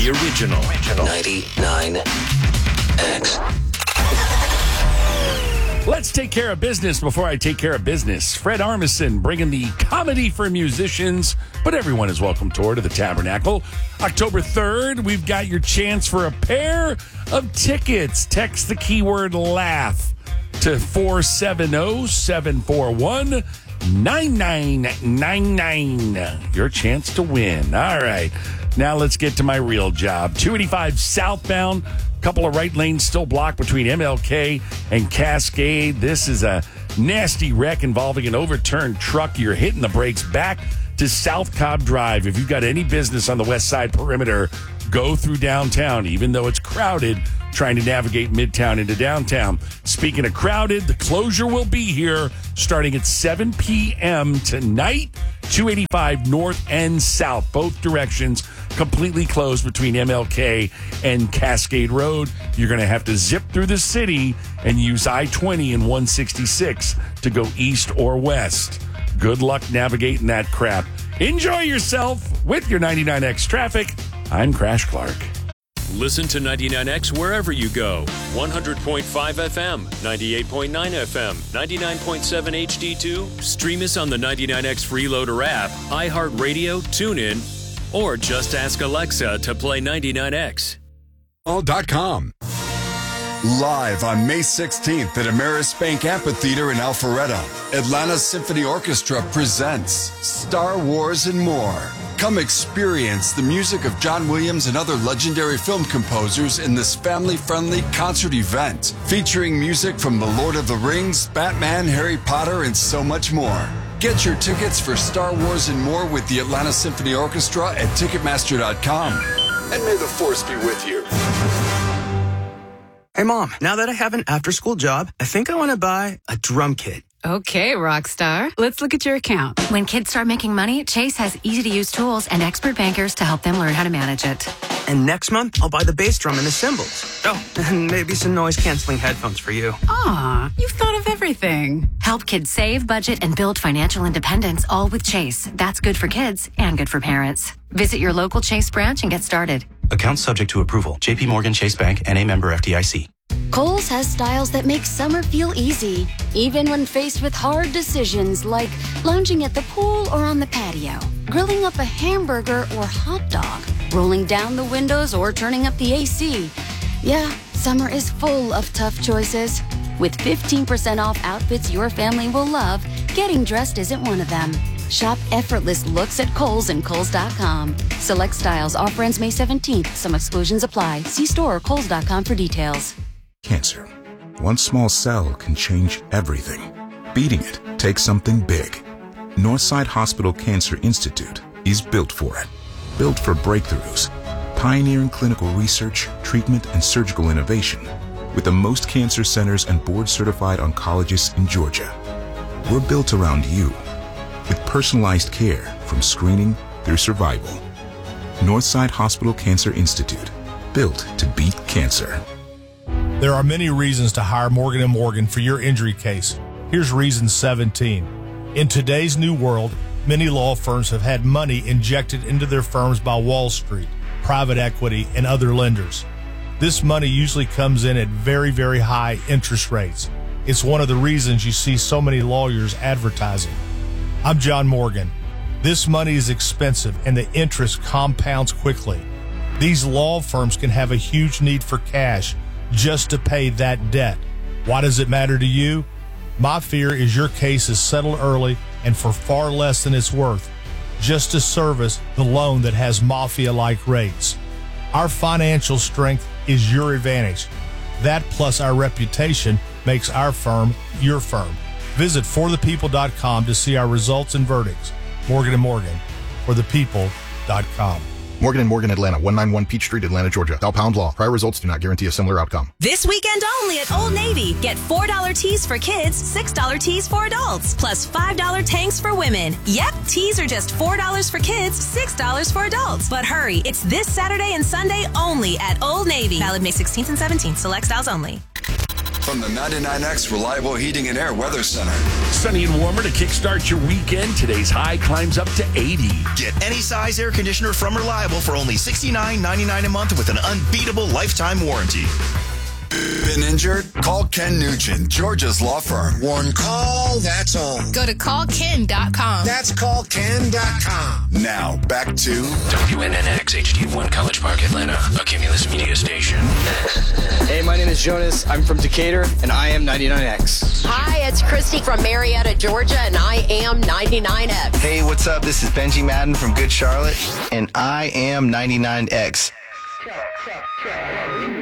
The original. 99X. Let's take care of business before I take care of business. Fred Armisen bringing the comedy for musicians, but everyone is welcome tour to the Tabernacle. October 3rd, we've got your chance for a pair of tickets. Text the keyword laugh to 470-741-9999. Your chance to win. All right. Now let's get to my real job. 285 southbound. Couple of right lanes still blocked between MLK and Cascade. This is a nasty wreck involving an overturned truck. You're hitting the brakes back to South Cobb Drive. If you've got any business on the west side perimeter, go through downtown, even though it's crowded, trying to navigate Midtown into downtown. Speaking of crowded, the closure will be here starting at 7 p.m. tonight. 285 north and south, both directions, completely closed between MLK and Cascade Road. You're going to have to zip through the city and use I-20 and 166 to go east or west. Good luck navigating that crap. Enjoy yourself with your 99X traffic. I'm Crash Clark. Listen to 99X wherever you go. 100.5 FM, 98.9 FM, 99.7 HD2. Stream us on the 99X Freeloader app, iHeartRadio, TuneIn, or just ask Alexa to play 99X. All.com. Live on May 16th at Ameris Bank Amphitheater in Alpharetta, Atlanta Symphony Orchestra presents Star Wars and More. Come experience the music of John Williams and other legendary film composers in this family-friendly concert event, featuring music from The Lord of the Rings, Batman, Harry Potter, and so much more. Get your tickets for Star Wars and More with the Atlanta Symphony Orchestra at Ticketmaster.com. And may the Force be with you. Hey, Mom, now that I have an after-school job, I think I want to buy a drum kit. Okay, Rockstar. Let's look at your account. When kids start making money, Chase has easy-to-use tools and expert bankers to help them learn how to manage it. And next month, I'll buy the bass drum and the cymbals. Oh, and maybe some noise-canceling headphones for you. Aw, you've thought of everything. Help kids save, budget, and build financial independence, all with Chase. That's good for kids and good for parents. Visit your local Chase branch and get started. Account subject to approval. J.P. Morgan Chase Bank, N.A. member FDIC. Kohl's has styles that make summer feel easy, even when faced with hard decisions like lounging at the pool or on the patio, grilling up a hamburger or hot dog, rolling down the windows or turning up the AC. Yeah, summer is full of tough choices. With 15% off outfits your family will love, getting dressed isn't one of them. Shop effortless looks at Kohl's and Kohl's.com. Select styles. Offer ends May 17th. Some exclusions apply. See store or Kohl's.com for details. Cancer. One small cell can change everything. Beating it takes something big. Northside Hospital Cancer Institute is built for it. Built for breakthroughs, pioneering clinical research, treatment, and surgical innovation, with the most cancer centers and board-certified oncologists in Georgia. We're built around you, with personalized care from screening through survival. Northside Hospital Cancer Institute, built to beat cancer. There are many reasons to hire Morgan & Morgan for your injury case. Here's reason 17. In today's new world, many law firms have had money injected into their firms by Wall Street, private equity, and other lenders. This money usually comes in at very, very high interest rates. It's one of the reasons you see so many lawyers advertising. I'm John Morgan. This money is expensive and the interest compounds quickly. These law firms can have a huge need for cash just to pay that debt. Why does it matter to you? My fear is your case is settled early and for far less than it's worth, just to service the loan that has mafia-like rates. Our financial strength is your advantage. That plus our reputation makes our firm your firm. Visit forthepeople.com to see our results and verdicts. Morgan & Morgan, forthepeople.com. Morgan & Morgan, Atlanta, 191 Peach Street, Atlanta, Georgia. Bell Pound Law. Prior results do not guarantee a similar outcome. This weekend only at Old Navy. Get $4 tees for kids, $6 tees for adults, plus $5 tanks for women. Yep, tees are just $4 for kids, $6 for adults. But hurry, it's this Saturday and Sunday only at Old Navy. Valid May 16th and 17th. Select styles only. from the 99X Reliable Heating and Air Weather Center. Sunny and warmer to kickstart your weekend. Today's high climbs up to 80. Get any size air conditioner from Reliable for only $69.99 a month with an unbeatable lifetime warranty. Been injured? Call Ken Nugent, Georgia's law firm. One call, that's all. Go to callken.com. That's callken.com. Now, back to WNNX HD1 College Park, Atlanta, a Cumulus media station. Hey, my name is Jonas. I'm from Decatur, and I am 99X. Hi, it's Christy from Marietta, Georgia, and I am 99X. Hey, what's up? This is Benji Madden from Good Charlotte, and I am 99X.